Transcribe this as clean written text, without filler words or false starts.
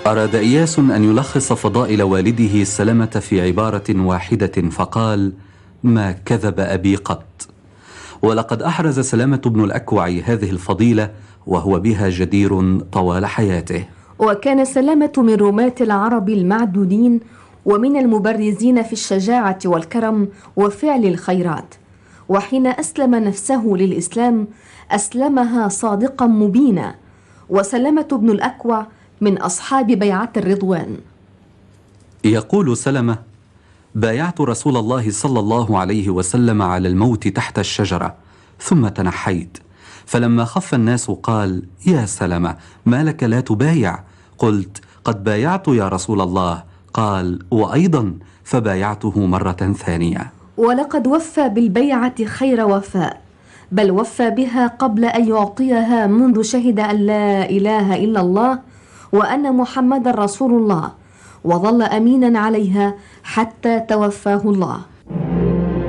أراد إياس أن يلخص فضائل والده سلمة في عبارة واحدة فقال: ما كذب أبي قط. ولقد أحرز سلامة بن الأكوع هذه الفضيلة وهو بها جدير طوال حياته. وكان سلامة من رماة العرب المعدودين ومن المبرزين في الشجاعة والكرم وفعل الخيرات، وحين أسلم نفسه للإسلام أسلمها صادقا مبينا. وسلامة بن الأكوع من أصحاب بيعة الرضوان. يقول سلمة: بايعت رسول الله صلى الله عليه وسلم على الموت تحت الشجرة، ثم تنحيت، فلما خف الناس قال: يا سلمة، ما لك لا تبايع؟ قلت: قد بايعت يا رسول الله. قال: وأيضا، فبايعته مرة ثانية. ولقد وفى بالبيعة خير وفاء، بل وفى بها قبل أن يعطيها، منذ شهد أن لا إله إلا الله وأن محمد رسول الله، وظل أمينا عليها حتى توفاه الله.